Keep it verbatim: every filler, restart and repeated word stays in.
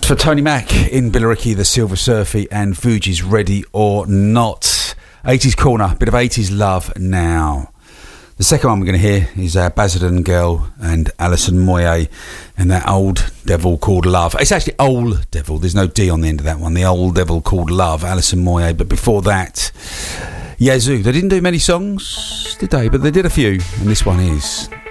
for Tony Mac in Billericay, the Silver Surfy, and Fuji's Ready or Not. eighties Corner, bit of eighties love now. The second one we're going to hear is uh, Basildon Girl and Alison Moyet and that Old Devil Called Love. It's actually Old Devil, there's no D on the end of that one. The Old Devil Called Love, Alison Moyet. But before that, Yazoo. They didn't do many songs, did they? But they did a few, and this one is